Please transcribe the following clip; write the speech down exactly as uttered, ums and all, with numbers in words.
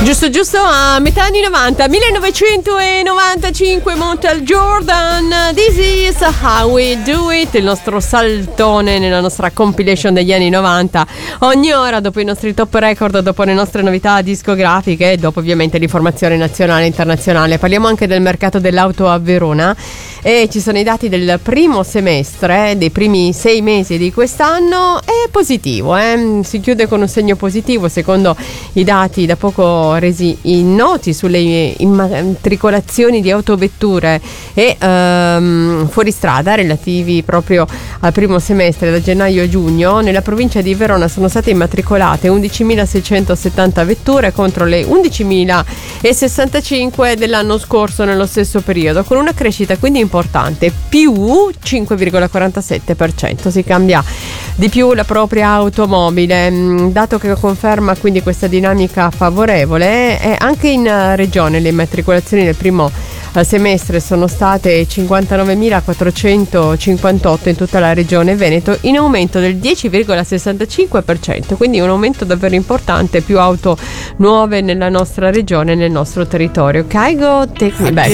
Giusto giusto a metà anni novanta, millenovecentonovantacinque, Montel Jordan, This is how we do it, il nostro saltone nella nostra compilation degli anni novanta. Ogni ora, dopo i nostri top record, dopo le nostre novità discografiche e dopo ovviamente l'informazione nazionale e internazionale, parliamo anche del mercato dell'auto a Verona e ci sono i dati del primo semestre, dei primi sei mesi di quest'anno. È positivo, eh? Si chiude con un segno positivo secondo i dati da poco resi noti sulle immatricolazioni di autovetture e um, fuoristrada relativi proprio al primo semestre da gennaio a giugno. Nella provincia di Verona sono state immatricolate undicimilaseicentosettanta vetture contro le undicimilasessantacinque dell'anno scorso nello stesso periodo, con una crescita quindi importante, più cinque virgola quarantasette per cento. Si cambia di più la propria automobile, dato che conferma quindi questa dinamica favorevole. E anche in regione le immatricolazioni del primo semestre sono state cinquantanovemilaquattrocentocinquantotto in tutta la regione Veneto, in aumento del dieci virgola sessantacinque per cento, quindi un aumento davvero importante, più auto nuove nella nostra regione, nel nostro territorio. Caigo, take me back.